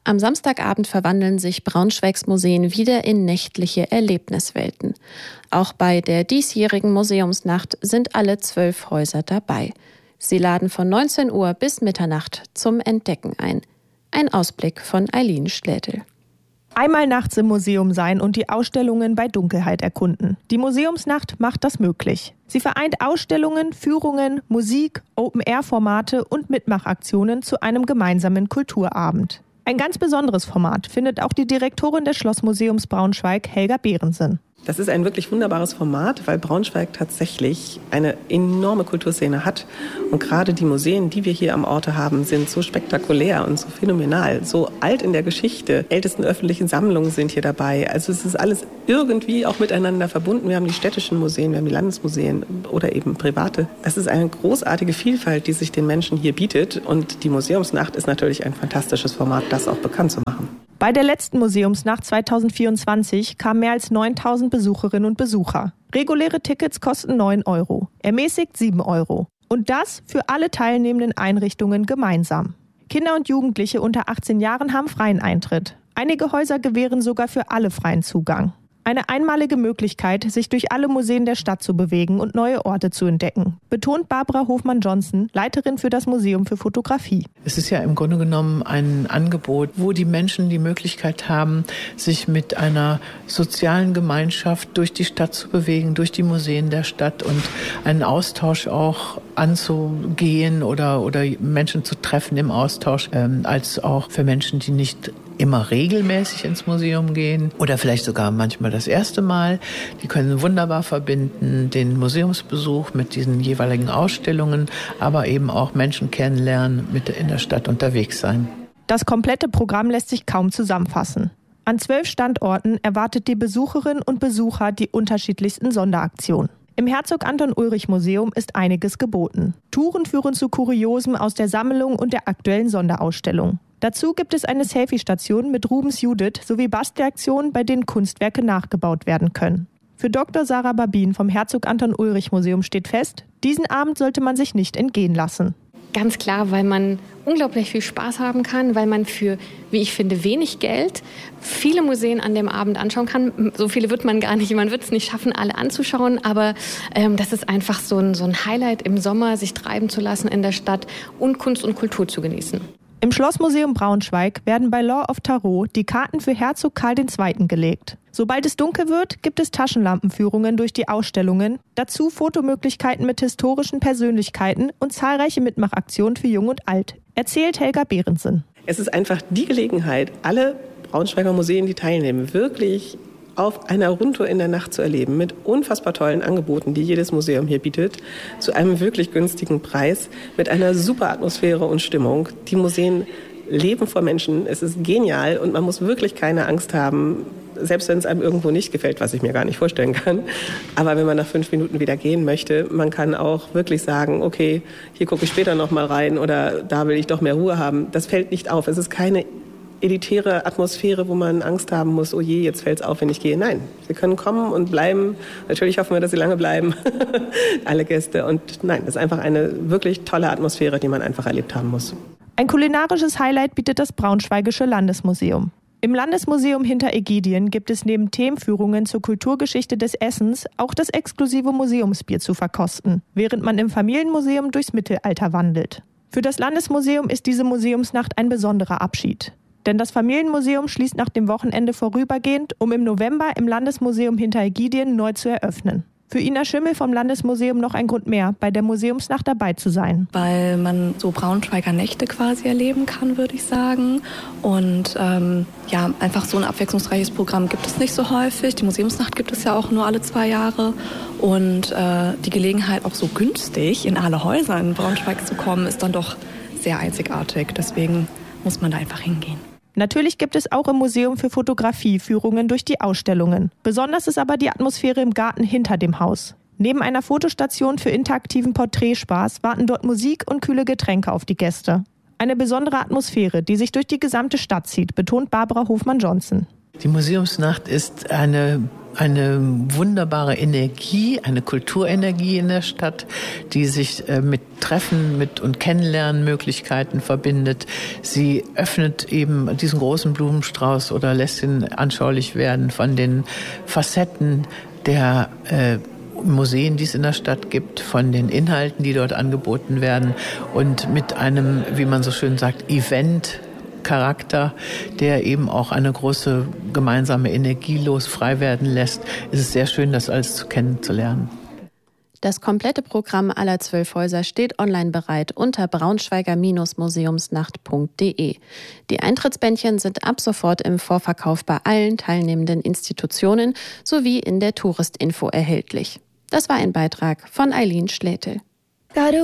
Am Samstagabend verwandeln sich Braunschweigs Museen wieder in nächtliche Erlebniswelten. Auch bei der diesjährigen Museumsnacht sind alle 12 Häuser dabei. Sie laden von 19 Uhr bis Mitternacht zum Entdecken ein. Ein Ausblick von Eileen Schlätel. Einmal nachts im Museum sein und die Ausstellungen bei Dunkelheit erkunden. Die Museumsnacht macht das möglich. Sie vereint Ausstellungen, Führungen, Musik, Open-Air-Formate und Mitmachaktionen zu einem gemeinsamen Kulturabend. Ein ganz besonderes Format findet auch die Direktorin des Schlossmuseums Braunschweig, Helga Behrensen. Das ist ein wirklich wunderbares Format, weil Braunschweig tatsächlich eine enorme Kulturszene hat. Und gerade die Museen, die wir hier am Orte haben, sind so spektakulär und so phänomenal, so alt in der Geschichte. Ältesten öffentlichen Sammlungen sind hier dabei. Also es ist alles irgendwie auch miteinander verbunden. Wir haben die städtischen Museen, wir haben die Landesmuseen oder eben private. Das ist eine großartige Vielfalt, die sich den Menschen hier bietet. Und die Museumsnacht ist natürlich ein fantastisches Format, das auch bekannt zu machen. Bei der letzten Museumsnacht 2024 kamen mehr als 9.000 Besucherinnen und Besucher. Reguläre Tickets kosten 9 €, ermäßigt 7 €. Und das für alle teilnehmenden Einrichtungen gemeinsam. Kinder und Jugendliche unter 18 Jahren haben freien Eintritt. Einige Häuser gewähren sogar für alle freien Zugang. Eine einmalige Möglichkeit, sich durch alle Museen der Stadt zu bewegen und neue Orte zu entdecken, betont Barbara Hofmann-Johnson, Leiterin für das Museum für Fotografie. Es ist ja im Grunde genommen ein Angebot, wo die Menschen die Möglichkeit haben, sich mit einer sozialen Gemeinschaft durch die Stadt zu bewegen, durch die Museen der Stadt und einen Austausch auch anzugehen oder Menschen zu treffen im Austausch, als auch für Menschen, die nicht immer regelmäßig ins Museum gehen oder vielleicht sogar manchmal das erste Mal. Die können wunderbar verbinden, den Museumsbesuch mit diesen jeweiligen Ausstellungen, aber eben auch Menschen kennenlernen, mit in der Stadt unterwegs sein. Das komplette Programm lässt sich kaum zusammenfassen. An 12 Standorten erwartet die Besucherinnen und Besucher die unterschiedlichsten Sonderaktionen. Im Herzog-Anton-Ulrich-Museum ist einiges geboten. Touren führen zu Kuriosem aus der Sammlung und der aktuellen Sonderausstellung. Dazu gibt es eine Selfie-Station mit Rubens Judith sowie Bastelaktionen, bei denen Kunstwerke nachgebaut werden können. Für Dr. Sarah Babin vom Herzog-Anton-Ulrich-Museum steht fest, diesen Abend sollte man sich nicht entgehen lassen. Ganz klar, weil man unglaublich viel Spaß haben kann, weil man für, wie ich finde, wenig Geld viele Museen an dem Abend anschauen kann. So viele wird man gar nicht, man wird es nicht schaffen, alle anzuschauen, aber das ist einfach so ein Highlight im Sommer, sich treiben zu lassen in der Stadt und Kunst und Kultur zu genießen. Im Schlossmuseum Braunschweig werden bei Law of Tarot die Karten für Herzog Karl II. Gelegt. Sobald es dunkel wird, gibt es Taschenlampenführungen durch die Ausstellungen, dazu Fotomöglichkeiten mit historischen Persönlichkeiten und zahlreiche Mitmachaktionen für Jung und Alt, erzählt Helga Behrensen. Es ist einfach die Gelegenheit, alle Braunschweiger Museen, die teilnehmen, wirklich auf einer Rundtour in der Nacht zu erleben, mit unfassbar tollen Angeboten, die jedes Museum hier bietet, zu einem wirklich günstigen Preis, mit einer super Atmosphäre und Stimmung. Die Museen leben vor Menschen, es ist genial und man muss wirklich keine Angst haben, selbst wenn es einem irgendwo nicht gefällt, was ich mir gar nicht vorstellen kann. Aber wenn man nach 5 Minuten wieder gehen möchte, man kann auch wirklich sagen, okay, hier gucke ich später noch mal rein oder da will ich doch mehr Ruhe haben. Das fällt nicht auf. Es ist keine elitäre Atmosphäre, wo man Angst haben muss, oh je, jetzt fällt's auf, wenn ich gehe. Nein, sie können kommen und bleiben. Natürlich hoffen wir, dass sie lange bleiben, alle Gäste. Und nein, das ist einfach eine wirklich tolle Atmosphäre, die man einfach erlebt haben muss. Ein kulinarisches Highlight bietet das Braunschweigische Landesmuseum. Im Landesmuseum hinter Ägidien gibt es neben Themenführungen zur Kulturgeschichte des Essens auch das exklusive Museumsbier zu verkosten, während man im Familienmuseum durchs Mittelalter wandelt. Für das Landesmuseum ist diese Museumsnacht ein besonderer Abschied. Denn das Familienmuseum schließt nach dem Wochenende vorübergehend, um im November im Landesmuseum hinter Ägidien neu zu eröffnen. Für Ina Schimmel vom Landesmuseum noch ein Grund mehr, bei der Museumsnacht dabei zu sein. Weil man so Braunschweiger Nächte quasi erleben kann, würde ich sagen. Und einfach so ein abwechslungsreiches Programm gibt es nicht so häufig. Die Museumsnacht gibt es ja auch nur alle 2 Jahre. Und die Gelegenheit, auch so günstig in alle Häuser in Braunschweig zu kommen, ist dann doch sehr einzigartig. Deswegen muss man da einfach hingehen. Natürlich gibt es auch im Museum für Fotografie Führungen durch die Ausstellungen. Besonders ist aber die Atmosphäre im Garten hinter dem Haus. Neben einer Fotostation für interaktiven Porträtspaß warten dort Musik und kühle Getränke auf die Gäste. Eine besondere Atmosphäre, die sich durch die gesamte Stadt zieht, betont Barbara Hofmann-Johnson. Die Museumsnacht ist eine eine wunderbare Energie, eine Kulturenergie in der Stadt, die sich mit Treffen und Kennenlernmöglichkeiten verbindet. Sie öffnet eben diesen großen Blumenstrauß oder lässt ihn anschaulich werden von den Facetten der Museen, die es in der Stadt gibt, von den Inhalten, die dort angeboten werden und mit einem, wie man so schön sagt, Event-Charakter, der eben auch eine große gemeinsame Energie frei werden lässt, ist es sehr schön, das alles kennenzulernen. Das komplette Programm aller 12 Häuser steht online bereit unter braunschweiger-museumsnacht.de. Die Eintrittsbändchen sind ab sofort im Vorverkauf bei allen teilnehmenden Institutionen sowie in der Touristinfo erhältlich. Das war ein Beitrag von Eileen Schlätel.